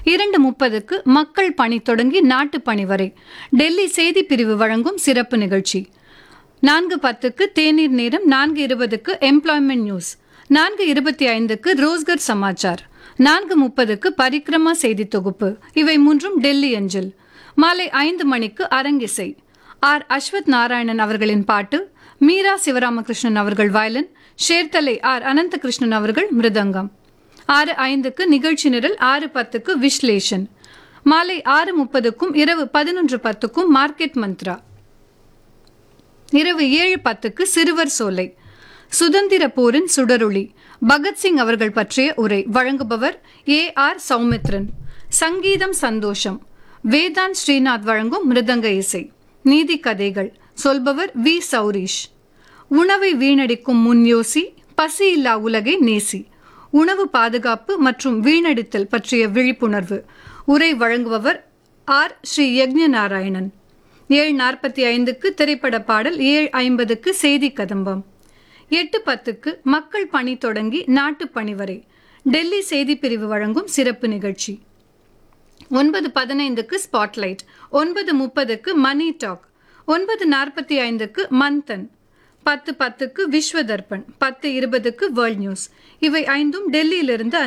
2:30க்கு மக்கள் பணி தொடங்கி நாட்டு பணி வரை டெல்லி செய்தி பிரிவு வழங்கும் சிறப்பு நிகழ்ச்சி. 4:10க்கு தேநீர் நேரம். 4:20க்கு எம்ப்ளாய்மெண்ட் நியூஸ். 4:25க்கு ரோஸ்கர் சமாச்சார். 4:30க்கு பரிக்ரமா செய்தி தொகுப்பு. இவை மூன்றும் டெல்லி அஞ்சல். மாலை 5 மணிக்கு அரங்கிசை. ஆர். அஸ்வத் நாராயணன் அவர்களின் பாட்டு, மீரா சிவராமகிருஷ்ணன் அவர்கள் வயலின், ஷேர்தலை ஆர். அனந்தகிருஷ்ணன் அவர்கள் மிருதங்கம். 6:05க்கு நிகழ்ச்சி நிரல். 6:10க்கு விஸ்லேஷன். மாலை 6:30க்கும் இரவு 11:10க்கும் மார்க்கெட் மந்த்ரா. இரவு 7:10க்கு சிறுவர் சோலை. சுதந்திர போரின் சுடரொளி, பகத்சிங் அவர்கள் பற்றிய உரை. வழங்குபவர் A.R. சௌமித்ரன். சங்கீதம் சந்தோஷம், வேதாந்த் ஸ்ரீநாத் வழங்கும் மிருதங்க இசை. நீதி கதைகள் சொல்பவர் வி. சௌரீஷ். உணவை வீணடிக்கும் முன் யோசி, பசியில்லா உலகை நேசி. உணவு பாதுகாப்பு மற்றும் வீணடித்தல் பற்றிய விழிப்புணர்வு. உரை வழங்குபவர் ஆர். ஸ்ரீ யக்ஞ நாராயணன். 7:45க்கு திரைப்பட பாடல். 7:50க்கு செய்தி கதம்பம். 8:10க்கு மக்கள் பணி தொடங்கி நாட்டு பணி வரை டெல்லி செய்தி பிரிவு வழங்கும் சிறப்பு நிகழ்ச்சி. 9:15க்கு ஸ்பாட்லைட். 9:30க்கு மணி டாக். 9:45க்கு மந்தன். 10:10க்கு விஸ்வ தர்பன். 10:20க்கு world news. இவை ஐந்தும் டெல்லியிலிருந்து